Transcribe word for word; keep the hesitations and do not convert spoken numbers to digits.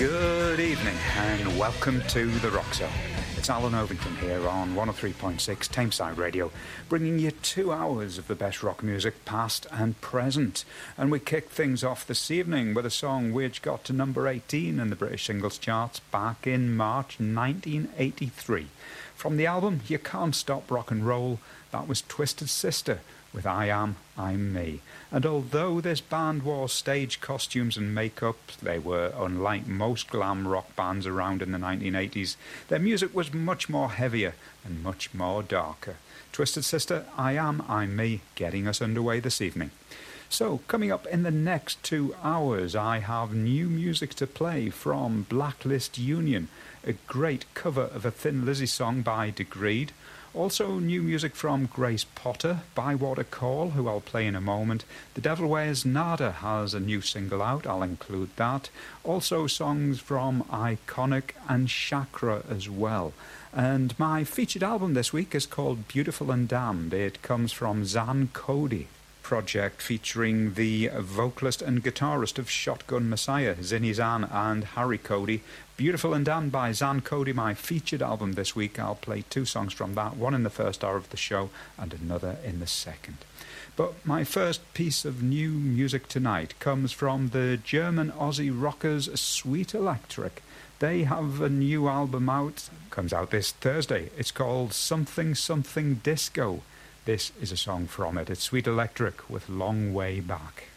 Good evening and welcome to The Rock Zone. It's Alan Ovington here on one oh three point six Tameside Radio, bringing you two hours of the best rock music, past and present. And we kick things off this evening with a song which got to number eighteen in the British singles charts back in March nineteen eighty-three. From the album You Can't Stop Rock and Roll, that was Twisted Sister with I Am, I'm Me. And although this band wore stage costumes and makeup, they were unlike most glam rock bands around in the nineteen eighties. Their music was much more heavier and much more darker. Twisted Sister, I Am, I'm Me, getting us underway this evening. So, coming up in the next two hours, I have new music to play from Blacklist Union, a great cover of a Thin Lizzy song by Degreed. Also, new music from Grace Potter, Bywater Call, who I'll play in a moment. The Devil Wears Nada has a new single out, I'll include that. Also, songs from Iconic and Chakra as well. And my featured album this week is called Beautiful and Damned. It comes from Zan Cody project featuring the vocalist and guitarist of Shotgun Messiah, Zinny Zan and Harry Cody. Beautiful and Damned by Zan Cody, my featured album this week. I'll play two songs from that, one in the first hour of the show and another in the second. But my first piece of new music tonight comes from the German Aussie rockers Sweet Electric. They have a new album out, comes out this Thursday. It's called Something Something Disco. This is a song from it. It's Sweet Electric with Long Way Back.